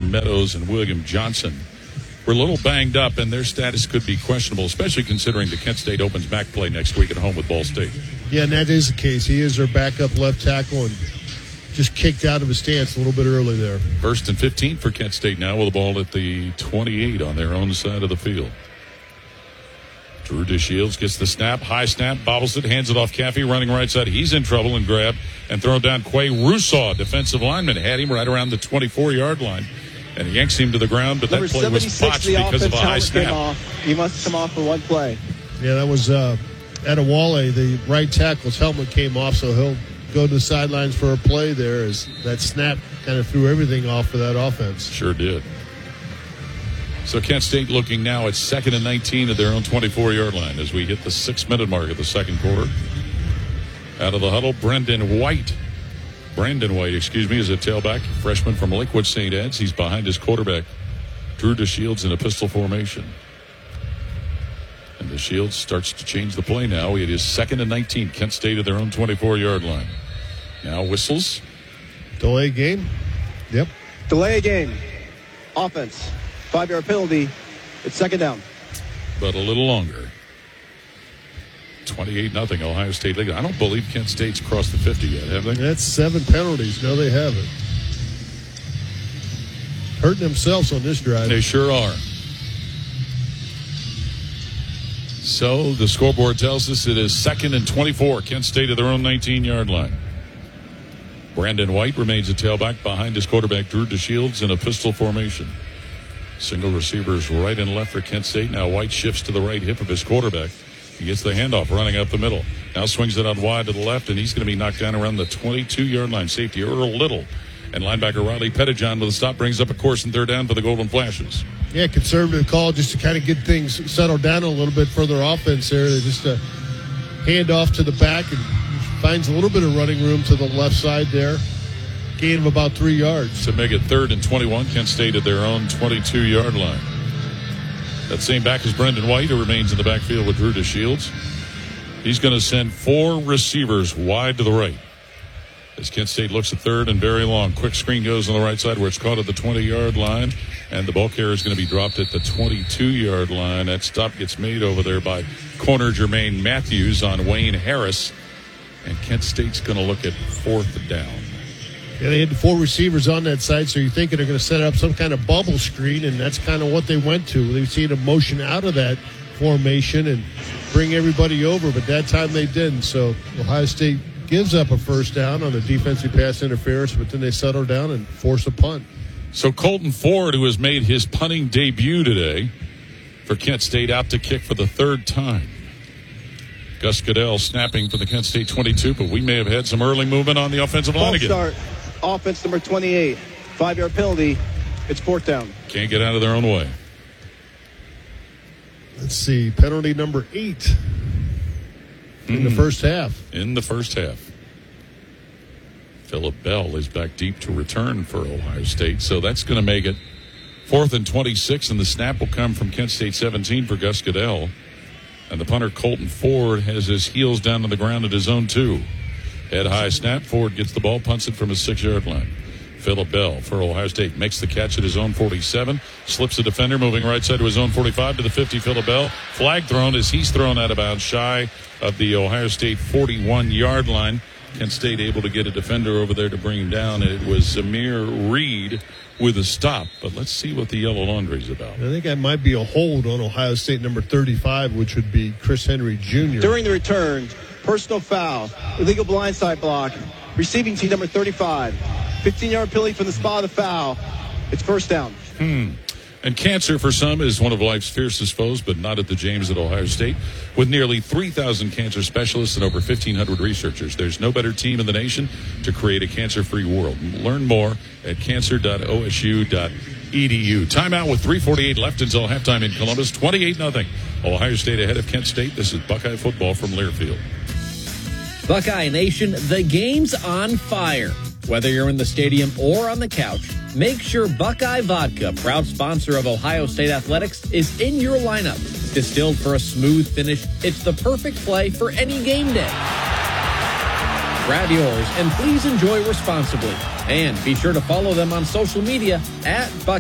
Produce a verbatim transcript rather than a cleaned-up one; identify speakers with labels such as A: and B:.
A: Meadows and William Johnson were a little banged up, and their status could be questionable, especially considering that Kent State opens back play next week at home with Ball State.
B: Yeah, and that is the case. He is their backup left tackle and just kicked out of his stance a little bit early there.
A: First and fifteen for Kent State now with the ball at the twenty-eight on their own side of the field. Drew DeShields gets the snap, high snap, bobbles it, hands it off Caffey, running right side. He's in trouble and grabbed and thrown down. Quay Rousseau, defensive lineman, had him right around the twenty-four-yard line. And he yanks him to the ground, but
C: Number
A: that play was botched because of a high snap.
C: He must come off for one play.
B: Yeah, that was uh, Adewale, the right tackle's helmet came off, so he'll go to the sidelines for a play there as that snap kind of threw everything off for that offense.
A: Sure did. So Kent State looking now at second and nineteen at their own twenty-four-yard line as we hit the six-minute mark of the second quarter. Out of the huddle, Brendan White. Brandon White, excuse me, is a tailback, freshman from Lakewood Saint Ed's. He's behind his quarterback, Drew DeShields, in a pistol formation. And DeShields starts to change the play now. It is second and nineteen. Kent State at their own twenty-four-yard line. Now whistles.
B: Delay game. Yep.
C: Delay game. Offense. Five-yard penalty. It's second down.
A: But a little longer. twenty-eight nothing Ohio State lead. I don't believe Kent State's crossed the fifty yet, have they?
B: That's seven penalties. No, they haven't. Hurting themselves on this drive.
A: They sure are. So the scoreboard tells us it is second and twenty-four. Kent State at their own nineteen-yard line. Brandon White remains a tailback behind his quarterback, Drew DeShields, in a pistol formation. Single receivers right and left for Kent State. Now White shifts to the right hip of his quarterback. He gets the handoff running up the middle. Now swings it out wide to the left, and he's going to be knocked down around the twenty-two-yard line. Safety Earl Little and linebacker Riley Pettijohn with a stop brings up a course and third down for the Golden Flashes.
B: Yeah, conservative call just to kind of get things settled down a little bit for their offense there. They just uh, hand off to the back and finds a little bit of running room to the left side there. Gain of about three yards.
A: To make it third and twenty-one, Kent State at their own twenty-two-yard line. That same back is Brendan White, who remains in the backfield with Drew DeShields. He's going to send four receivers wide to the right. As Kent State looks at third and very long. Quick screen goes on the right side where it's caught at the twenty-yard line. And the ball carrier is going to be dropped at the twenty-two-yard line. That stop gets made over there by corner Jermaine Matthews on Wayne Harris. And Kent State's going to look at fourth down.
B: Yeah, they had four receivers on that side, so you're thinking they're going to set up some kind of bubble screen, and that's kind of what they went to. They've seen a motion out of that formation and bring everybody over, but that time they didn't. So Ohio State gives up a first down on a defensive pass interference, but then they settle down and force a punt.
A: So Colton Ford, who has made his punting debut today for Kent State, out to kick for the third time. Gus Goodell snapping for the Kent State twenty-two, but we may have had some early movement on the offensive line again.
C: Start. Offense number twenty-eight. Five-yard penalty. It's fourth down.
A: Can't get out of their own way.
B: Let's see. Penalty number eight in mm. the first half.
A: In the first half. Phillip Bell is back deep to return for Ohio State. So that's going to make it fourth and twenty-six, and the snap will come from Kent State seventeen for Gus Goodell. And the punter, Colton Ford, has his heels down on the ground at his own two. Head high snap. Ford gets the ball, punts it from his six-yard line. Phillip Bell for Ohio State makes the catch at his own forty-seven. Slips the defender, moving right side to his own forty-five to the fifty. Phillip Bell. Flag thrown as he's thrown out of bounds shy of the Ohio State forty-one-yard line. Kent State able to get a defender over there to bring him down. And it was Zamir Reed with a stop. But let's see what the yellow laundry is about.
B: I think that might be a hold on Ohio State number thirty-five, which would be Chris Henry Junior
C: During the return, personal foul, illegal blindside block, receiving team number thirty-five. fifteen-yard penalty from the spot of the foul. It's first down.
A: Hmm. And cancer for some is one of life's fiercest foes, but not at the James at Ohio State. With nearly three thousand cancer specialists and over fifteen hundred researchers, there's no better team in the nation to create a cancer-free world. Learn more at cancer dot o s u dot e d u. Timeout with three forty-eight left until halftime in Columbus. twenty-eight nothing. Ohio State ahead of Kent State. This is Buckeye football from Learfield.
D: Buckeye Nation, the game's on fire. Whether you're in the stadium or on the couch, make sure Buckeye Vodka, proud sponsor of Ohio State Athletics, is in your lineup. Distilled for a smooth finish, it's the perfect play for any game day. Grab yours and please enjoy responsibly. And be sure to follow them on social media at Buckeye.